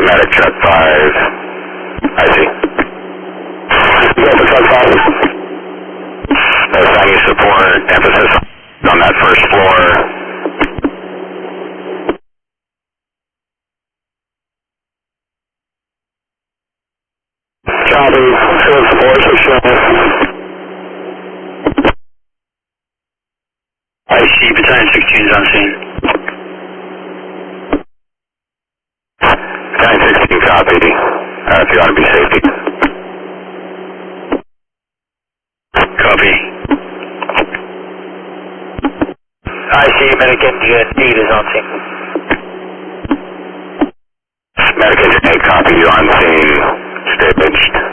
medic truck 5. I see. Delta truck 5. Assign you support, emphasis on that first floor. Copy, field support, 6 I see, Battalion 16 is on scene. Battalion 16 copy. If you want to be safety. Copy. I see, Medic Engine 8 is on scene. Medic Engine 8 copy, you're on scene. Staged.